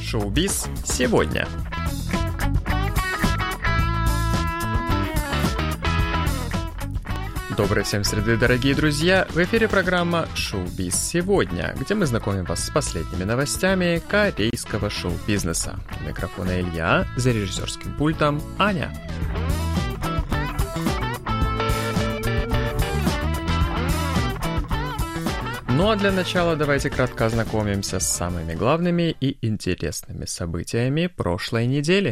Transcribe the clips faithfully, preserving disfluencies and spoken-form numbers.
Шоу-биз сегодня. Доброй всем среды, дорогие друзья! В эфире программа «Шоу-биз сегодня», где мы знакомим вас с последними новостями корейского шоу-бизнеса. У микрофона Илья, за режиссерским пультом Аня. Ну а для начала давайте кратко ознакомимся с самыми главными и интересными событиями прошлой недели.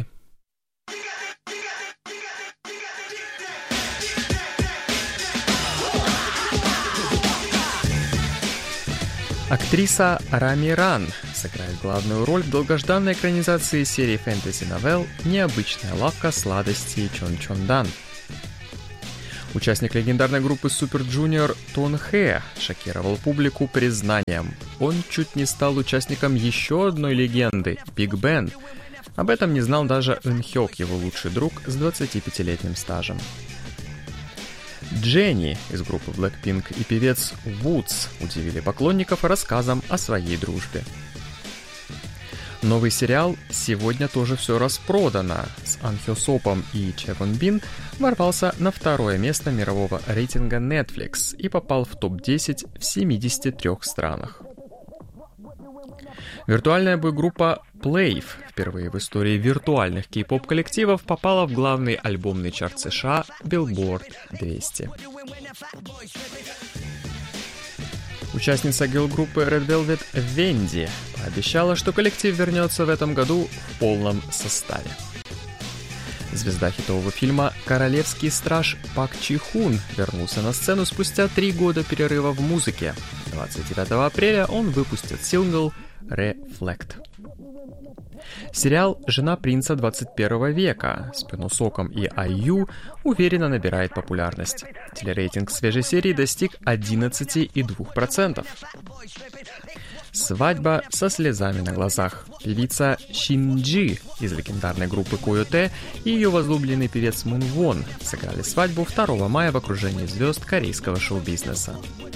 Актриса Рами Ран сыграет главную роль в долгожданной экранизации серии фэнтези-новелл «Необычная лавка сладостей Чон Чон Дан». Участник легендарной группы Super Junior Тон Хэ шокировал публику признанием. Он чуть не стал участником еще одной легенды – Биг Бен. Об этом не знал даже Ын Хёк, его лучший друг с двадцатипятилетним стажем. Дженни из группы Blackpink и певец Woods удивили поклонников рассказом о своей дружбе. Новый сериал «Сегодня тоже все распродано» с Ан Хё Сопом и Чэ Вон Бин ворвался на второе место мирового рейтинга Netflix и попал в топ десять в семидесяти трёх странах. Виртуальная бой-группа Playf впервые в истории виртуальных кей-поп-коллективов попала в главный альбомный чарт США Billboard двести. Участница гирл-группы Red Velvet Венди пообещала, что коллектив вернется в этом году в полном составе. Звезда хитового фильма «Королевский страж» Пак Чи Хун вернулся на сцену спустя три года перерыва в музыке. двадцать девятого апреля он выпустит сингл «Reflect». Сериал «Жена принца двадцать первого века» с Пёну Соком и Ай Ю уверенно набирает популярность. Телерейтинг свежей серии достиг одиннадцать целых два десятых процента. Свадьба со слезами на глазах. Певица Шинджи из легендарной группы Койоте и ее возлюбленный певец Мун Вон сыграли свадьбу второго мая в окружении звезд корейского шоу-бизнеса.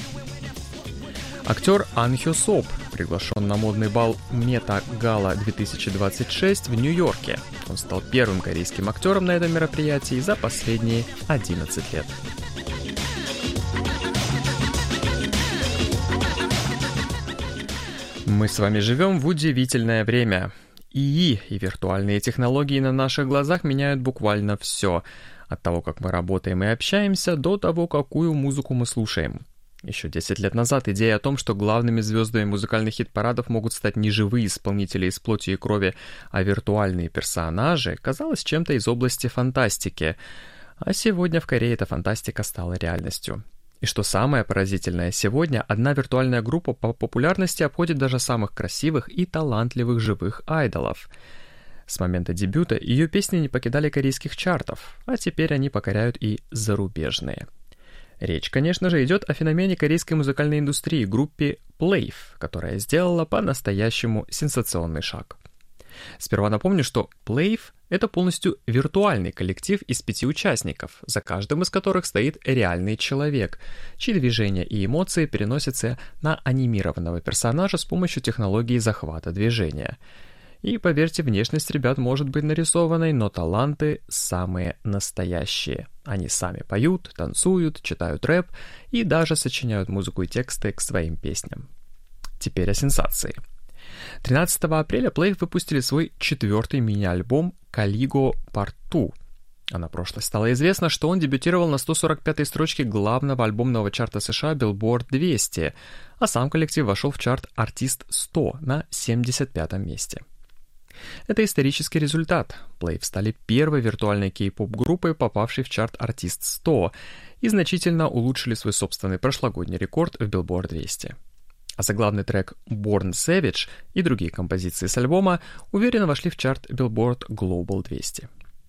Актер Ан Хё Соп приглашен на модный бал Мета Гала две тысячи двадцать шесть в Нью-Йорке. Он стал первым корейским актером на этом мероприятии за последние одиннадцать лет. Мы с вами живем в удивительное время. ИИ и виртуальные технологии на наших глазах меняют буквально все. От того, как мы работаем и общаемся, до того, какую музыку мы слушаем. Еще десять лет назад идея о том, что главными звездами музыкальных хит-парадов могут стать не живые исполнители из плоти и крови, а виртуальные персонажи, казалась чем-то из области фантастики. А сегодня в Корее эта фантастика стала реальностью. И что самое поразительное, сегодня одна виртуальная группа по популярности обходит даже самых красивых и талантливых живых айдолов. С момента дебюта ее песни не покидали корейских чартов, а теперь они покоряют и зарубежные. Речь, конечно же, идет о феномене корейской музыкальной индустрии, группе Playf, которая сделала по-настоящему сенсационный шаг. Сперва напомню, что Playf — это полностью виртуальный коллектив из пяти участников, за каждым из которых стоит реальный человек, чьи движения и эмоции переносятся на анимированного персонажа с помощью технологии захвата движения. И, поверьте, внешность ребят может быть нарисованной, но таланты самые настоящие. Они сами поют, танцуют, читают рэп и даже сочиняют музыку и тексты к своим песням. Теперь о сенсации. тринадцатого апреля Playf выпустили свой четвертый мини-альбом «Калиго Part два». А на прошлой стало известно, что он дебютировал на сто сорок пятой строчке главного альбомного чарта США Billboard двести, а сам коллектив вошел в чарт Артист сто на семьдесят пятом месте. Это исторический результат. Playf стали первой виртуальной кей-поп-группой, попавшей в чарт Артист сто, и значительно улучшили свой собственный прошлогодний рекорд в Billboard двести. А заглавный трек Born Savage и другие композиции с альбома уверенно вошли в чарт Billboard Global двести.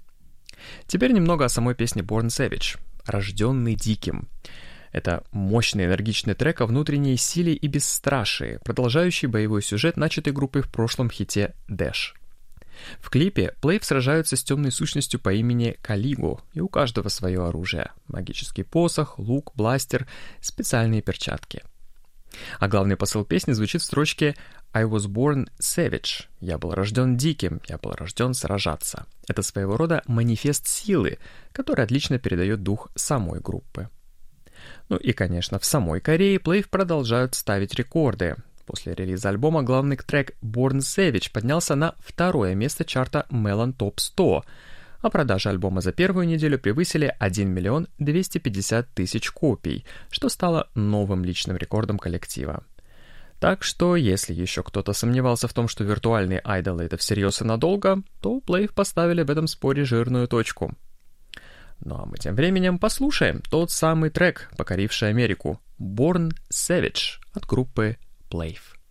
Теперь немного о самой песне Born Savage, «Рожденный диким». Это мощный энергичный трек о внутренней силе и бесстрашии, продолжающий боевой сюжет, начатый группой в прошлом хите «Dash». В клипе Playf сражаются с темной сущностью по имени Калиго, и у каждого свое оружие – магический посох, лук, бластер, специальные перчатки. А главный посыл песни звучит в строчке I was born savage. Я был рожден диким, я был рожден сражаться. Это своего рода манифест силы, который отлично передает дух самой группы. Ну и, конечно, в самой Корее Playf продолжают ставить рекорды. После релиза альбома главный трек Born Savage поднялся на второе место чарта Melon Top сто, а продажи альбома за первую неделю превысили один миллион двести пятьдесят тысяч копий, что стало новым личным рекордом коллектива. Так что, если еще кто-то сомневался в том, что виртуальные айдолы — это всерьез и надолго, то Playf поставили в этом споре жирную точку. Ну а мы тем временем послушаем тот самый трек, покоривший Америку, Born Savage от группы Playf.